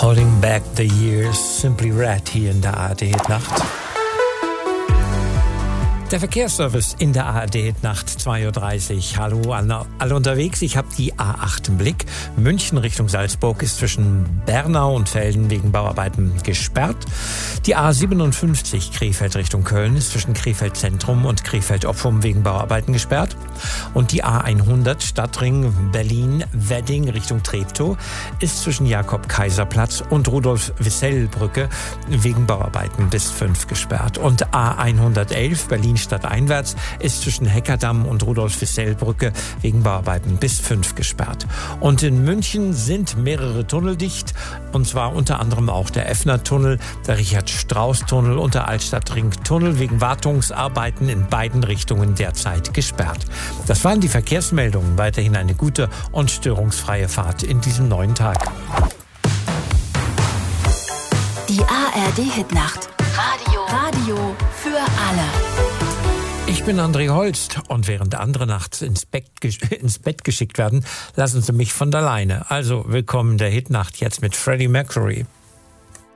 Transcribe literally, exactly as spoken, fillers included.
Holding Back the Years, Simply Red hier in der A R D-Hitnacht. Der Verkehrsservice in der A R D-Hitnacht, zwei Uhr dreißig. Hallo an alle unterwegs. Ich habe die A acht im Blick. München Richtung Salzburg ist zwischen Bernau und Velden wegen Bauarbeiten gesperrt. Die A siebenundfünfzig Krefeld Richtung Köln ist zwischen Krefeld Zentrum und Krefeld Oppum wegen Bauarbeiten gesperrt. Und die A hundert Stadtring Berlin-Wedding Richtung Treptow ist zwischen Jakob-Kaiser-Platz und Rudolf-Wissell-Brücke wegen Bauarbeiten bis fünf gesperrt. Und A hundertelf Berlin stadteinwärts ist zwischen Heckerdamm und Rudolf-Wissell-Brücke wegen Bauarbeiten bis fünf gesperrt. Und in München sind mehrere Tunnel dicht, und zwar unter anderem auch der Effner-Tunnel, der Richard-Strauss-Tunnel und der Altstadtring-Tunnel wegen Wartungsarbeiten in beiden Richtungen derzeit gesperrt. Das waren die Verkehrsmeldungen. Weiterhin eine gute und störungsfreie Fahrt in diesem neuen Tag. Die A R D-Hitnacht. Radio. Radio für alle. Ich bin André Holst und während andere nachts ins Bett, ins Bett geschickt werden, lassen Sie mich von der Leine. Also willkommen in der Hitnacht jetzt mit Freddie Mercury.